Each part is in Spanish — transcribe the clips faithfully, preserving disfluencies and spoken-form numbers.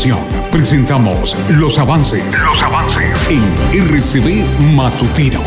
continuación, presentamos los avances, los avances en R C B Matutino.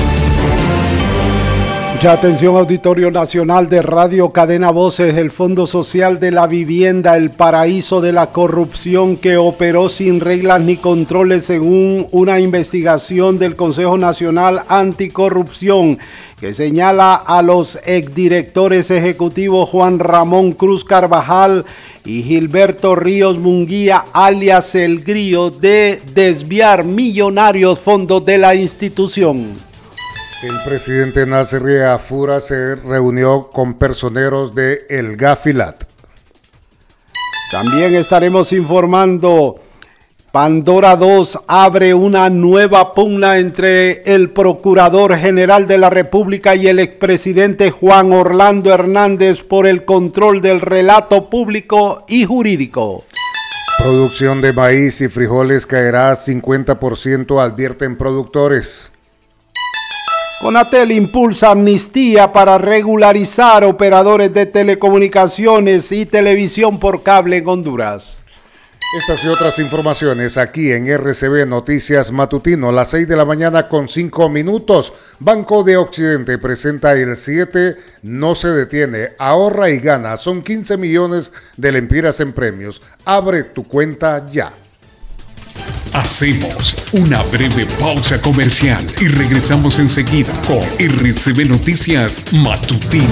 Mucha atención, Auditorio Nacional de Radio Cadena Voces. El Fondo Social de la Vivienda, el paraíso de la corrupción que operó sin reglas ni controles, según una investigación del Consejo Nacional Anticorrupción, que señala a los exdirectores ejecutivos Juan Ramón Cruz Carvajal y Gilberto Ríos Munguía, alias El Grillo, de desviar millonarios fondos de la institución. El presidente Nasser Afura se reunió con personeros de El Gafilat. También estaremos informando. Pandora dos abre una nueva pugna entre el Procurador General de la República y el expresidente Juan Orlando Hernández por el control del relato público y jurídico. Producción de maíz y frijoles caerá cincuenta por ciento, advierten productores. Conatel impulsa amnistía para regularizar operadores de telecomunicaciones y televisión por cable en Honduras. Estas y otras informaciones aquí en R C B Noticias Matutino, las seis de la mañana con cinco minutos. Banco de Occidente presenta el siete no se detiene, ahorra y gana. Son quince millones de lempiras en premios. Abre tu cuenta ya. Hacemos una breve pausa comercial y regresamos enseguida con R C B Noticias Matutino.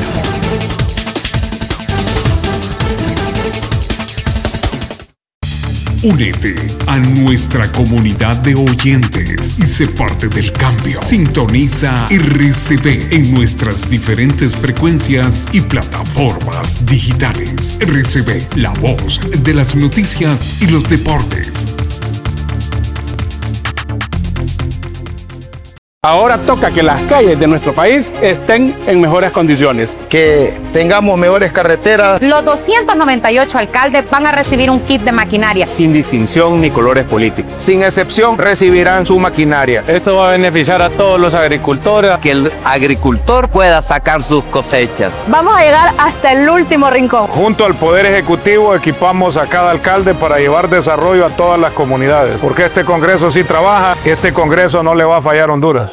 Únete a nuestra comunidad de oyentes y sé parte del cambio. Sintoniza R C B en nuestras diferentes frecuencias y plataformas digitales. R C B, la voz de las noticias y los deportes. Ahora toca que las calles de nuestro país estén en mejores condiciones. Que tengamos mejores carreteras. Los doscientos noventa y ocho alcaldes van a recibir un kit de maquinaria. Sin distinción ni colores políticos. Sin excepción recibirán su maquinaria. Esto va a beneficiar a todos los agricultores. Que el agricultor pueda sacar sus cosechas. Vamos a llegar hasta el último rincón. Junto al Poder Ejecutivo equipamos a cada alcalde para llevar desarrollo a todas las comunidades. Porque este Congreso sí trabaja y este Congreso no le va a fallar a Honduras.